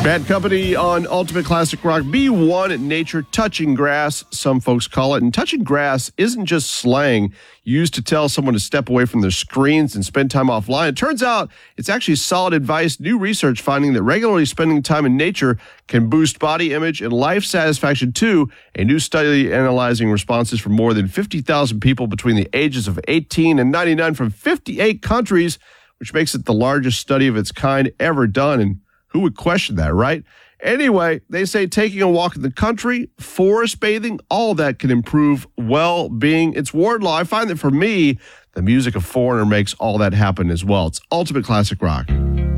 Bad Company on Ultimate Classic Rock. B1 at Nature, touching grass, some folks call it. And touching grass isn't just slang used to tell someone to step away from their screens and spend time offline. It turns out it's actually solid advice. New research finding that regularly spending time in nature can boost body image and life satisfaction too. A new study analyzing responses from more than 50,000 people between the ages of 18 and 99 from 58 countries, which makes it the largest study of its kind ever done. And who would question that, right? Anyway, they say taking a walk in the country, forest bathing, all that can improve well-being. It's Wardlaw. I find that for me, the music of Foreigner makes all that happen as well. It's Ultimate Classic Rock.